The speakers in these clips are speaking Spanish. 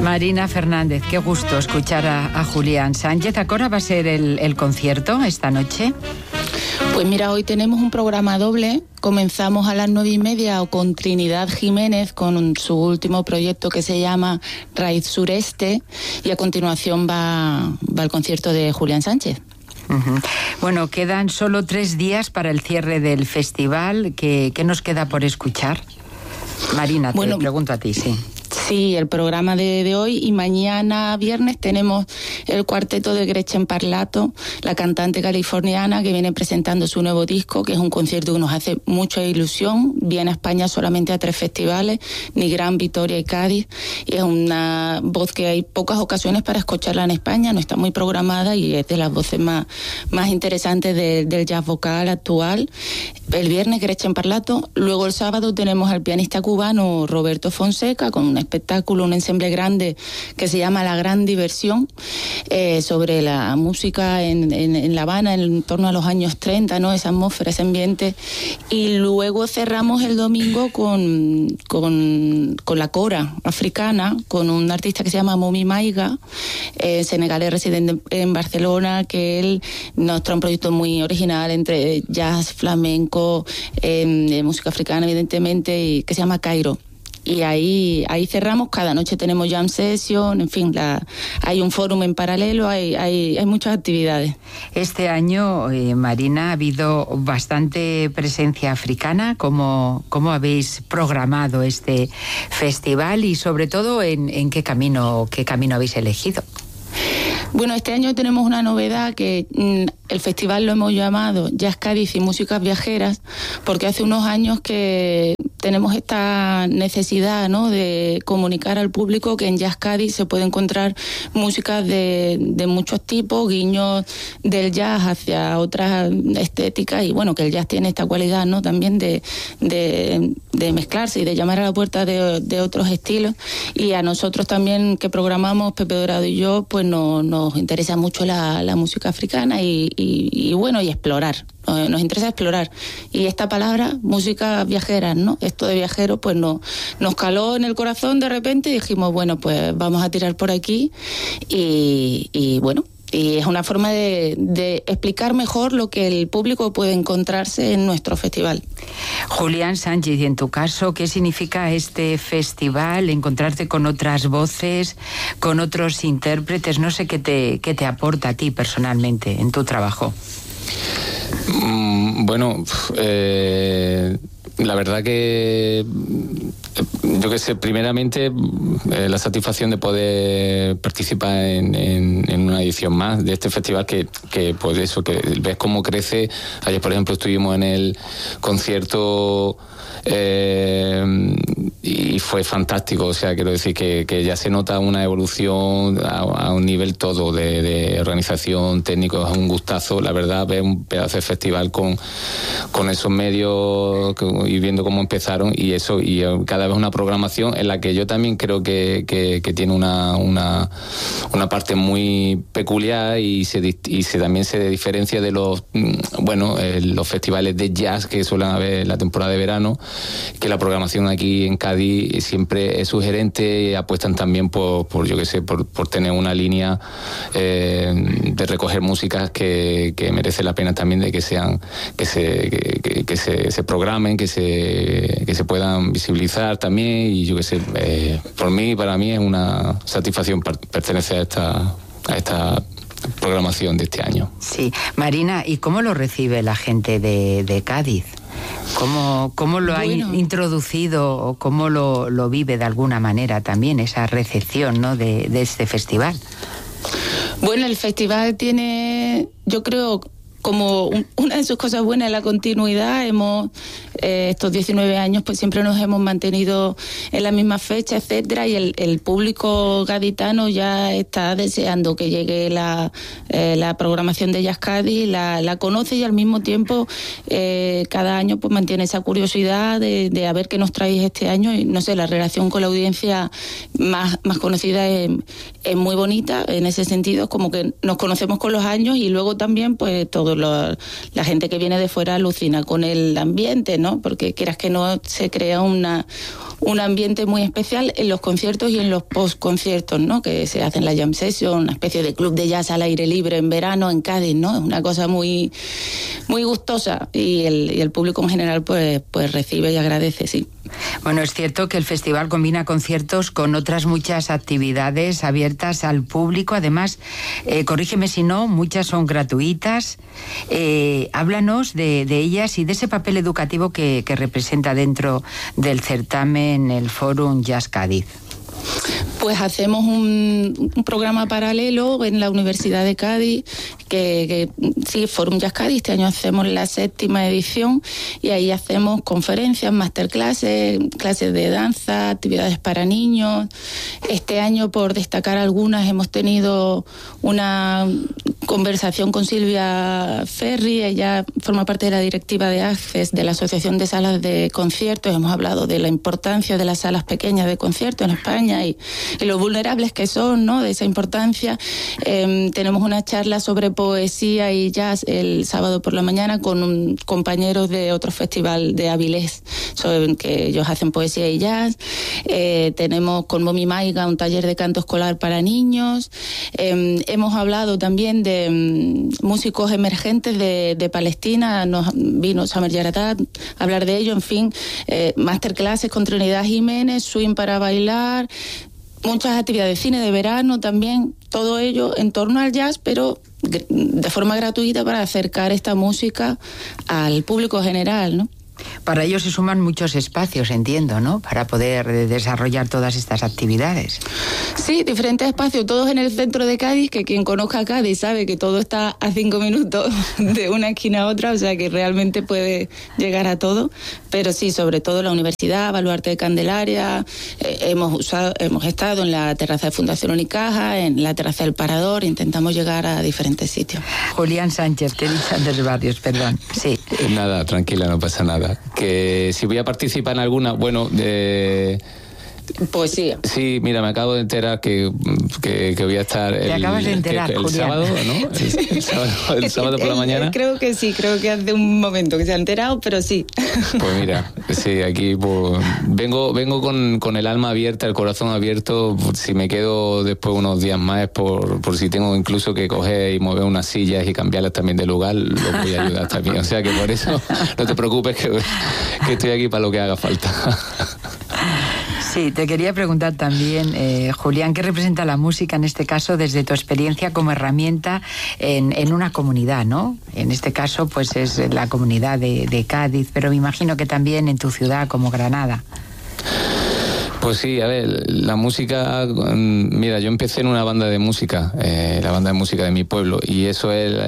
Marina Fernández, qué gusto escuchar a Julián Sánchez. ¿A qué hora va a ser el concierto esta noche? Pues mira, hoy tenemos un programa doble. Comenzamos a las 9:30 con Trinidad Jiménez con su último proyecto que se llama Raíz Sureste, y a continuación va el concierto de Julián Sánchez. Uh-huh. Bueno, quedan solo 3 días para el cierre del festival. ¿Qué nos queda por escuchar? Marina, te pregunto a ti, sí. Sí, el programa de hoy, y mañana viernes tenemos el cuarteto de Gretchen Parlato, la cantante californiana que viene presentando su nuevo disco, que es un concierto que nos hace mucha ilusión. Viene a España solamente a 3 festivales, Nigrán, Vitoria y Cádiz, y es una voz que hay pocas ocasiones para escucharla en España, no está muy programada y es de las voces más interesantes del jazz vocal actual. El viernes Gretchen Parlato, luego el sábado tenemos al pianista cubano Roberto Fonseca con un espectáculo, un ensemble grande que se llama La Gran Diversión, sobre la música en La Habana en torno a los años 30, ¿no? Esa atmósfera, ese ambiente. Y luego cerramos el domingo con la cora africana, con un artista que se llama Momi Maiga, senegalés residente en Barcelona, que él nos trae un proyecto muy original entre jazz, flamenco, música africana evidentemente, y que se llama Cairo. Y ahí cerramos. Cada noche tenemos jam session, en fin, hay un fórum en paralelo, hay muchas actividades. Este año, Marina, ha habido bastante presencia africana. ¿Cómo habéis programado este festival y sobre todo en qué camino habéis elegido? Bueno, este año tenemos una novedad, que el festival lo hemos llamado Jazz Cádiz y Músicas Viajeras, porque hace unos años que tenemos esta necesidad, ¿no?, de comunicar al público que en Jazz Cádiz se puede encontrar músicas de muchos tipos, guiños del jazz hacia otras estéticas, y bueno, que el jazz tiene esta cualidad, ¿no?, también de mezclarse y de llamar a la puerta de otros estilos. Y a nosotros también, que programamos, Pepe Dorado y yo, pues nos interesa mucho la música africana y bueno, y explorar. Nos interesa explorar. Y esta palabra, música viajera, ¿no? Esto de viajero, pues nos caló en el corazón de repente y dijimos, bueno, pues vamos a tirar por aquí y bueno. Y es una forma de explicar mejor lo que el público puede encontrarse en nuestro festival. Julián Sánchez, y en tu caso, ¿qué significa este festival? Encontrarte con otras voces, con otros intérpretes. No sé qué te aporta a ti personalmente en tu trabajo. Bueno, la verdad que yo que sé, primeramente la satisfacción de poder participar en una edición más de este festival que pues eso, que ves cómo crece. Ayer, por ejemplo, estuvimos en el concierto y fue fantástico. O sea, quiero decir que ya se nota una evolución a un nivel todo de organización, técnico. Es un gustazo, la verdad, ver un pedazo de festival con esos medios y viendo cómo empezaron, y eso, y cada vez una programación en la que yo también creo que tiene una parte muy peculiar y también se diferencia de los festivales de jazz que suelen haber en la temporada de verano, que la programación aquí en Cádiz siempre es sugerente. Apuestan también por tener una línea de recoger músicas que merece la pena también de que se programen, que se puedan visibilizar también. Y yo que sé, para mí es una satisfacción pertenecer a esta programación de este año. Sí, Marina, ¿y cómo lo recibe la gente de Cádiz? ¿Cómo lo ha introducido o cómo lo vive de alguna manera también esa recepción, ¿no?, de este festival? Bueno, el festival tiene, yo creo, como una de sus cosas buenas es la continuidad. Estos 19 años pues siempre nos hemos mantenido en la misma fecha, etcétera, y el público gaditano ya está deseando que llegue la programación de Jazz Cádiz, la conoce, y al mismo tiempo cada año pues mantiene esa curiosidad de a ver qué nos traéis este año. Y no sé, la relación con la audiencia más conocida es muy bonita en ese sentido, como que nos conocemos con los años, y luego también pues todo la gente que viene de fuera alucina con el ambiente, ¿no? Porque quieras que no, se crea un ambiente muy especial en los conciertos y en los post-conciertos, ¿no? Que se hacen la jam session, una especie de club de jazz al aire libre en verano en Cádiz, ¿no? Es una cosa muy, muy gustosa y el público en general pues recibe y agradece, sí. Bueno, es cierto que el festival combina conciertos con otras muchas actividades abiertas al público. Además, corrígeme si no, muchas son gratuitas. Háblanos de ellas y de ese papel educativo que representa dentro del certamen el Fórum Jazz Cádiz. Pues hacemos un programa paralelo en la Universidad de Cádiz, que sí, Fórum Jazz Cádiz. Este año hacemos la 7ª edición y ahí hacemos conferencias, masterclasses, clases de danza, actividades para niños. Este año, por destacar algunas, hemos tenido una conversación con Silvia Ferri. Ella forma parte de la directiva de ACCES, de la Asociación de Salas de Conciertos. Hemos hablado de la importancia de las salas pequeñas de conciertos en España y lo vulnerables que son, ¿no?, de esa importancia. Tenemos una charla sobre poesía y jazz el sábado por la mañana con compañeros de otro festival de Avilés, sobre que ellos hacen poesía y jazz. Tenemos con Momi Maiga un taller de canto escolar para niños. Hemos hablado también de músicos emergentes de Palestina. Nos vino Samer Yaratat a hablar de ello. En fin, masterclasses con Trinidad Jiménez, swing para bailar, muchas actividades, cine de verano también, todo ello en torno al jazz, pero de forma gratuita para acercar esta música al público general, ¿no? Para ello se suman muchos espacios, entiendo, ¿no?, para poder desarrollar todas estas actividades. Sí, diferentes espacios, todos en el centro de Cádiz, que quien conozca Cádiz sabe que todo está a 5 minutos de una esquina a otra, o sea que realmente puede llegar a todo. Pero sí, sobre todo la Universidad, Baluarte de Candelaria, hemos estado en la terraza de Fundación Unicaja, en la terraza del Parador, intentamos llegar a diferentes sitios. Julián Sánchez, te he dicho Andrés Barrios, perdón. Sí. Nada, tranquila, no pasa nada. Que si voy a participar en alguna, bueno, poesía. Sí, mira, me acabo de enterar que voy a estar Te acabas de enterar, el sábado, ¿no? El sábado por la mañana. Creo que sí, creo que hace un momento que se ha enterado, pero sí. Pues mira, sí, aquí pues, vengo con el alma abierta, el corazón abierto. Si me quedo después unos días más es por si tengo incluso que coger y mover unas sillas y cambiarlas también de lugar, lo voy a ayudar también. O sea que por eso no te preocupes que estoy aquí para lo que haga falta. Sí, te quería preguntar también, Julián, ¿qué representa la música en este caso desde tu experiencia como herramienta en una comunidad, ¿no? En este caso, pues es la comunidad de Cádiz, pero me imagino que también en tu ciudad como Granada. Pues sí, a ver, la música, mira, yo empecé en una banda de música, la banda de música de mi pueblo, y esa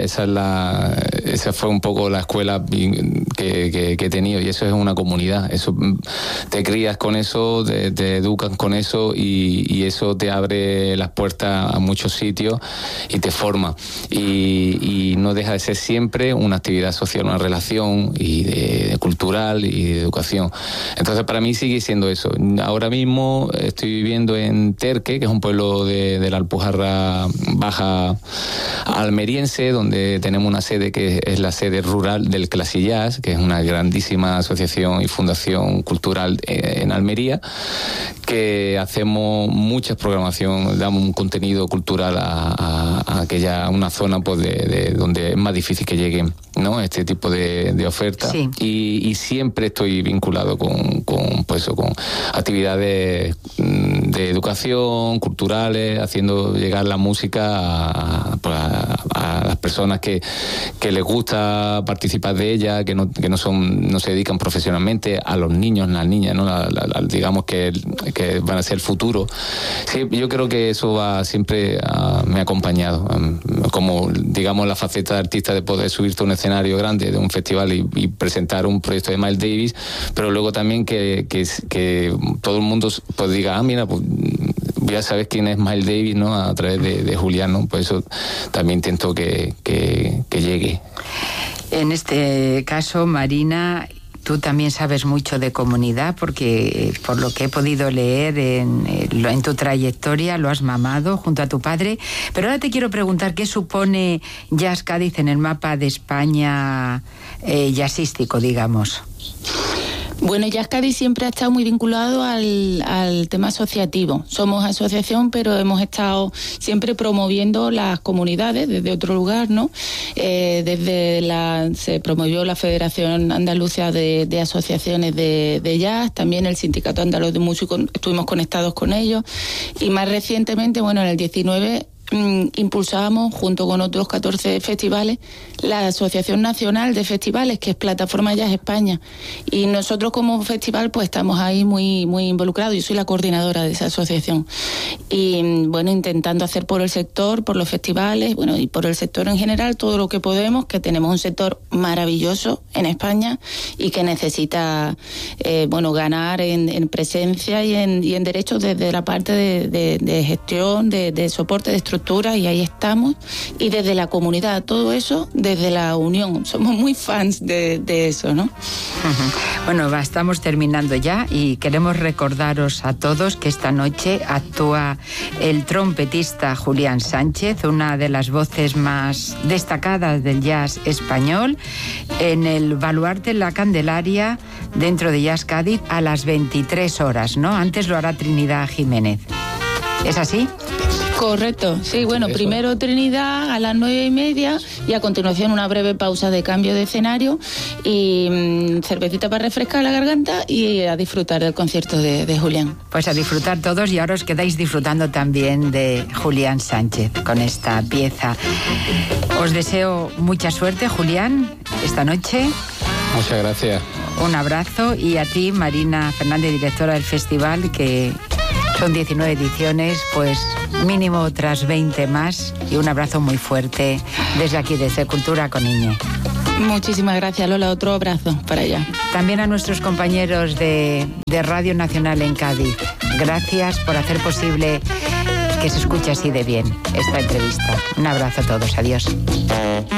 fue un poco la escuela que he tenido, y eso es una comunidad, eso te crías con eso, te educan con eso, y eso te abre las puertas a muchos sitios y te forma, y no deja de ser siempre una actividad social, una relación y de cultural y de educación. Entonces para mí sigue siendo eso. Ahora mismo estoy viviendo en Terque, que es un pueblo de la Alpujarra Baja almeriense, donde tenemos una sede que es la sede rural del Clasillás, que es una grandísima asociación y fundación cultural en Almería, que hacemos mucha programación, damos un contenido cultural a aquella, una zona pues de donde es más difícil que lleguen, ¿no?, este tipo de ofertas. Sí. Y siempre estoy vinculado con actividades de educación, culturales, haciendo llegar la música a las personas que les gusta participar de ella, que no se dedican profesionalmente, a los niños, las niñas, ¿no? Digamos que van a ser el futuro. Sí, yo creo que eso siempre me ha acompañado, como digamos la faceta de artista de poder subirte a un escenario grande de un festival y presentar un proyecto de Miles Davis, pero luego también que todo el mundo pues diga, mira, pues ya sabes quién es Miles Davis, ¿no?, a través de Julián, ¿no? Pues eso también intento que llegue. En este caso, Marina, tú también sabes mucho de comunidad, porque por lo que he podido leer en tu trayectoria lo has mamado junto a tu padre. Pero ahora te quiero preguntar qué supone Jazz Cádiz en el mapa de España jazzístico, digamos. Bueno, Jazz Cádiz siempre ha estado muy vinculado al tema asociativo. Somos asociación, pero hemos estado siempre promoviendo las comunidades desde otro lugar, ¿no? Se promovió la Federación Andaluza de Asociaciones de Jazz, también el Sindicato Andaluz de Músicos, estuvimos conectados con ellos. Y más recientemente, bueno, en el 19... impulsábamos junto con otros 14 festivales la Asociación Nacional de Festivales, que es Plataforma Jazz España, y nosotros como festival pues estamos ahí muy involucrados. Yo soy la coordinadora de esa asociación y bueno, intentando hacer por el sector, por los festivales, bueno, y por el sector en general todo lo que podemos, que tenemos un sector maravilloso en España y que necesita ganar en presencia y en derechos desde la parte de gestión, de soporte, de estructura, y ahí estamos, y desde la comunidad, todo eso desde la unión. Somos muy fans de eso, ¿no? Bueno, estamos terminando ya y queremos recordaros a todos que esta noche actúa el trompetista Julián Sánchez, una de las voces más destacadas del jazz español, en el Baluarte La Candelaria, dentro de Jazz Cádiz, a las 23 horas, ¿no? Antes lo hará Trinidad Jiménez. ¿Es así? Correcto, sí, bueno, eso. Primero Trinidad a las 9:30 y a continuación una breve pausa de cambio de escenario y cervecita para refrescar la garganta y a disfrutar del concierto de Julián. Pues a disfrutar todos, y ahora os quedáis disfrutando también de Julián Sánchez con esta pieza. Os deseo mucha suerte, Julián, esta noche. Muchas gracias. Un abrazo, y a ti, Marina Fernández, directora del festival, que son 19 ediciones, pues mínimo otras 20 más, y un abrazo muy fuerte desde aquí, desde Cultura con Iñe. Muchísimas gracias, Lola, otro abrazo para allá. También a nuestros compañeros de Radio Nacional en Cádiz, gracias por hacer posible que se escuche así de bien esta entrevista. Un abrazo a todos, adiós.